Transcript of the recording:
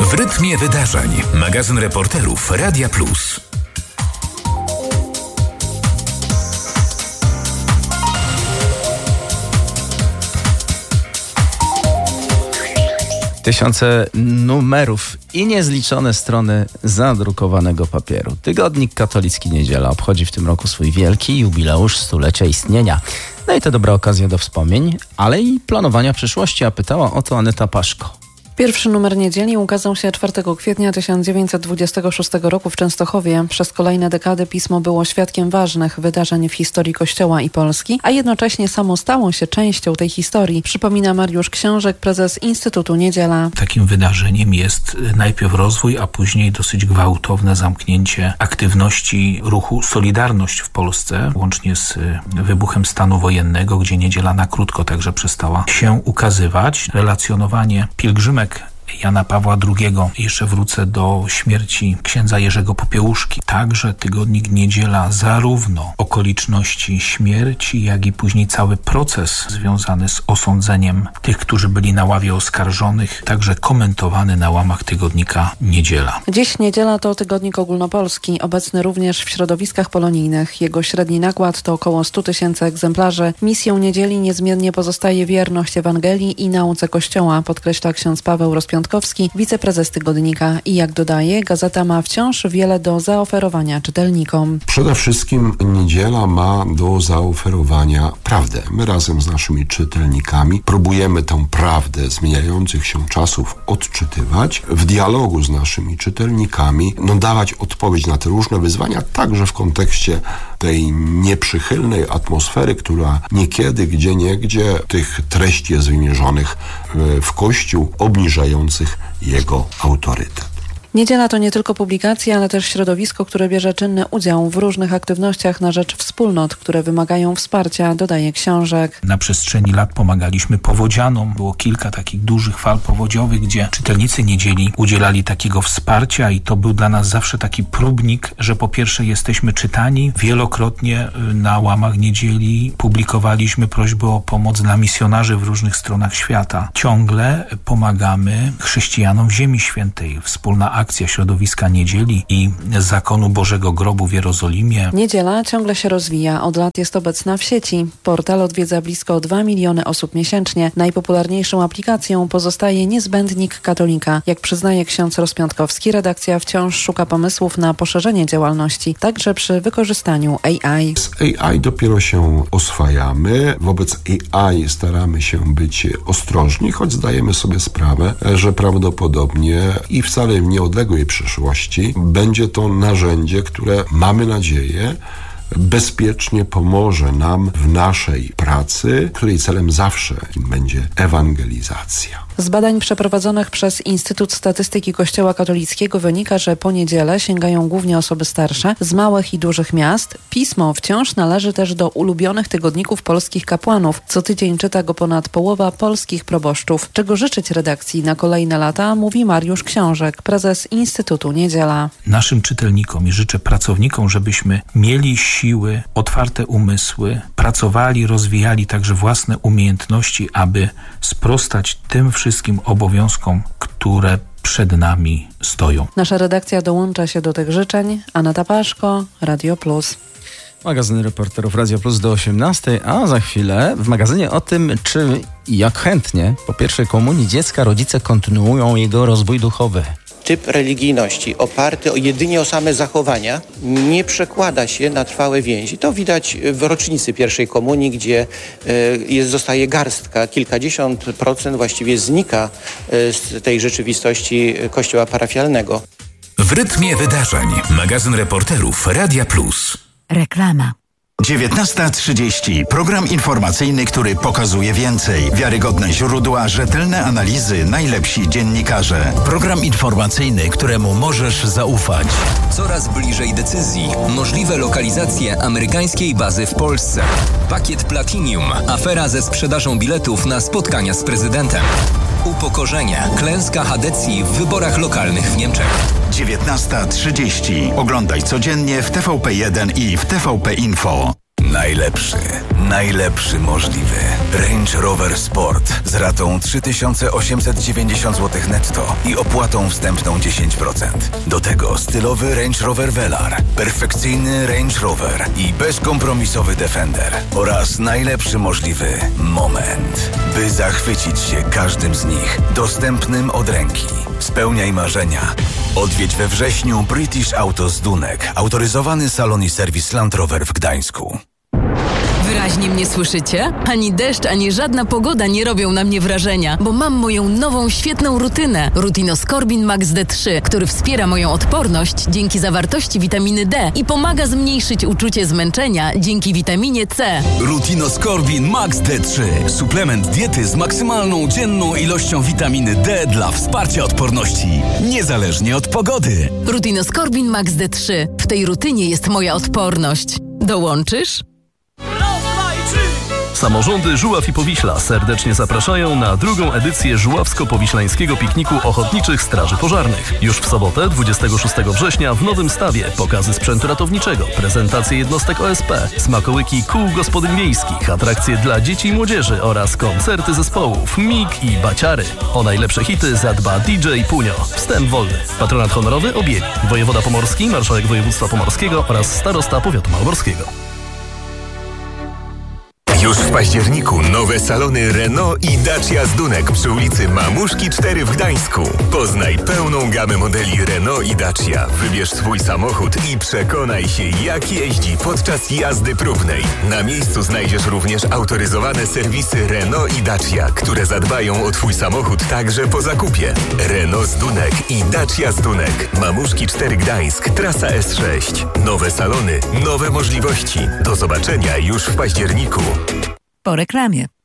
W rytmie wydarzeń. Magazyn reporterów Radia Plus. Tysiące numerów i niezliczone strony zadrukowanego papieru. Tygodnik Katolicki Niedziela obchodzi w tym roku swój wielki jubileusz stulecia istnienia. No i to dobra okazja do wspomnień, ale i planowania przyszłości, a pytała o to Aneta Paszko. Pierwszy numer Niedzieli ukazał się 4 kwietnia 1926 roku w Częstochowie. Przez kolejne dekady pismo było świadkiem ważnych wydarzeń w historii Kościoła i Polski, a jednocześnie samo stało się częścią tej historii, przypomina Mariusz Książek, prezes Instytutu Niedziela. Takim wydarzeniem jest najpierw rozwój, a później dosyć gwałtowne zamknięcie aktywności ruchu Solidarność w Polsce, łącznie z wybuchem stanu wojennego, gdzie Niedziela na krótko także przestała się ukazywać. Relacjonowanie pielgrzymek Jana Pawła II. Jeszcze wrócę do śmierci księdza Jerzego Popiełuszki. Także tygodnik Niedziela zarówno okoliczności śmierci, jak i później cały proces związany z osądzeniem tych, którzy byli na ławie oskarżonych, także komentowany na łamach tygodnika Niedziela. Dziś Niedziela to tygodnik ogólnopolski, obecny również w środowiskach polonijnych. Jego średni nakład to około 100 000 egzemplarzy. Misją Niedzieli niezmiennie pozostaje wierność Ewangelii i nauce Kościoła, podkreśla ksiądz Paweł Rozpiątkowski, wiceprezes tygodnika. I jak dodaje, gazeta ma wciąż wiele do zaoferowania czytelnikom. Przede wszystkim Niedziela ma do zaoferowania prawdę. My razem z naszymi czytelnikami próbujemy tę prawdę zmieniających się czasów odczytywać, w dialogu z naszymi czytelnikami dawać odpowiedź na te różne wyzwania, także w kontekście tej nieprzychylnej atmosfery, która niekiedy, gdzieniegdzie tych treści jest wymierzonych w Kościół, obniżających jego autorytet. Niedziela to nie tylko publikacja, ale też środowisko, które bierze czynny udział w różnych aktywnościach na rzecz wspólnot, które wymagają wsparcia, dodaje Książek. Na przestrzeni lat pomagaliśmy powodzianom. Było kilka takich dużych fal powodziowych, gdzie czytelnicy Niedzieli udzielali takiego wsparcia i to był dla nas zawsze taki próbnik, że po pierwsze jesteśmy czytani. Wielokrotnie na łamach Niedzieli publikowaliśmy prośby o pomoc dla misjonarzy w różnych stronach świata. Ciągle pomagamy chrześcijanom w Ziemi Świętej. Wspólna akcja środowiska Niedzieli i Zakonu Bożego Grobu w Jerozolimie. Niedziela ciągle się rozwija. Od lat jest obecna w sieci. Portal odwiedza blisko 2 miliony osób miesięcznie. Najpopularniejszą aplikacją pozostaje niezbędnik katolika. Jak przyznaje ksiądz Rozpiątkowski, redakcja wciąż szuka pomysłów na poszerzenie działalności, także przy wykorzystaniu AI. Z AI dopiero się oswajamy. Wobec AI staramy się być ostrożni, choć zdajemy sobie sprawę, że prawdopodobnie i wcale w nieodległej przyszłości będzie to narzędzie, które mamy nadzieję bezpiecznie pomoże nam w naszej pracy, której celem zawsze będzie ewangelizacja. Z badań przeprowadzonych przez Instytut Statystyki Kościoła Katolickiego wynika, że po niedzielę sięgają głównie osoby starsze z małych i dużych miast. Pismo wciąż należy też do ulubionych tygodników polskich kapłanów. Co tydzień czyta go ponad połowa polskich proboszczów. Czego życzyć redakcji na kolejne lata, mówi Mariusz Książek, prezes Instytutu Niedziela. Naszym czytelnikom i życzę pracownikom, żebyśmy mieli siły, otwarte umysły, pracowali, rozwijali także własne umiejętności, aby sprostać tym wszystkim obowiązkom, które przed nami stoją. Nasza redakcja dołącza się do tych życzeń. Aneta Paszko, Radio Plus. Magazyn reporterów Radio Plus do 18, a za chwilę w magazynie o tym, czy i jak chętnie po pierwszej komunii dziecka rodzice kontynuują jego rozwój duchowy. Typ religijności oparty jedynie o same zachowania nie przekłada się na trwałe więzi. To widać w rocznicy pierwszej komunii, gdzie zostaje garstka, kilkadziesiąt procent właściwie znika z tej rzeczywistości kościoła parafialnego. W rytmie wydarzeń. Magazyn reporterów Radia Plus. Reklama. 19:30. Program informacyjny, który pokazuje więcej. Wiarygodne źródła, rzetelne analizy, najlepsi dziennikarze. Program informacyjny, któremu możesz zaufać. Coraz bliżej decyzji. Możliwe lokalizacje amerykańskiej bazy w Polsce. Pakiet Platinum. Afera ze sprzedażą biletów na spotkania z prezydentem. Upokorzenie. Klęska Hadecji w wyborach lokalnych w Niemczech. 19:30. Oglądaj codziennie w TVP1 i w TVP Info. Najlepszy możliwy. Range Rover Sport z ratą 3890 zł netto i opłatą wstępną 10%. Do tego stylowy Range Rover Velar, perfekcyjny Range Rover i bezkompromisowy Defender oraz najlepszy możliwy moment, by zachwycić się każdym z nich. Dostępnym od ręki. Spełniaj marzenia. Odwiedź we wrześniu British Autos Dunek, autoryzowany salon i serwis Land Rover w Gdańsku. Wyraźnie mnie słyszycie? Ani deszcz, ani żadna pogoda nie robią na mnie wrażenia, bo mam moją nową, świetną rutynę. Rutinoskorbin Max D3, który wspiera moją odporność dzięki zawartości witaminy D i pomaga zmniejszyć uczucie zmęczenia dzięki witaminie C. Rutinoskorbin Max D3. Suplement diety z maksymalną dzienną ilością witaminy D dla wsparcia odporności, niezależnie od pogody. Rutinoskorbin Max D3. W tej rutynie jest moja odporność. Dołączysz? Samorządy Żuław i Powiśla serdecznie zapraszają na drugą edycję Żuławsko-Powiślańskiego Pikniku Ochotniczych Straży Pożarnych. Już w sobotę, 26 września w Nowym Stawie pokazy sprzętu ratowniczego, prezentacje jednostek OSP, smakołyki kół gospodyń wiejskich, atrakcje dla dzieci i młodzieży oraz koncerty zespołów MIG i Baciary. O najlepsze hity zadba DJ Punio. Wstęp wolny. Patronat honorowy objęli wojewoda pomorski, marszałek województwa pomorskiego oraz starosta powiatu małopolskiego. Już w październiku nowe salony Renault i Dacia z Dunek przy ulicy Mamuszki 4 w Gdańsku. Poznaj pełną gamę modeli Renault i Dacia. Wybierz swój samochód i przekonaj się, jak jeździ podczas jazdy próbnej. Na miejscu znajdziesz również autoryzowane serwisy Renault i Dacia, które zadbają o Twój samochód także po zakupie. Renault z Dunek i Dacia z Dunek. Mamuszki 4 Gdańsk, trasa S6. Nowe salony, nowe możliwości. Do zobaczenia już w październiku. Po reklamie.